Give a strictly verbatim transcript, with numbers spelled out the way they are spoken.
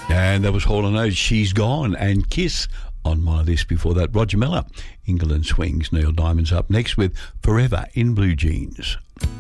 And that was Hall and Oates, She's Gone, and Kiss on my list before that. Roger Miller, England Swings. Neil Diamond's up next with Forever in Blue Jeans.